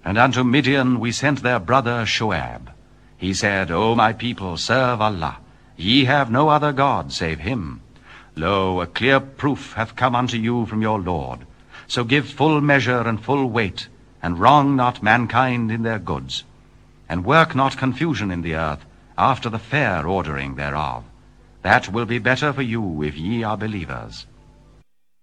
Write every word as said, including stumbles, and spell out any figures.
And unto Midian we sent their brother Shoab. He said, O my people, serve Allah. Ye have no other God save him. Lo, a clear proof hath come unto you from your Lord. So give full measure and full weight, and wrong not mankind in their goods. And work not confusion in the earth, after the fair ordering thereof. That will be better for you if ye are believers.